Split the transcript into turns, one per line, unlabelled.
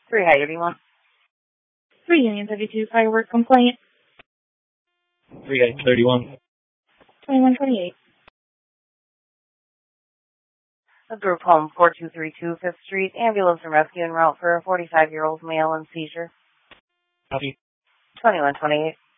Three higher, do you want?
3 Union 32 firework complaint.
3831.
2128.
A group home, 4232 5th Street, ambulance and rescue en route for a 45-year-old male in seizure.
Copy.
2128.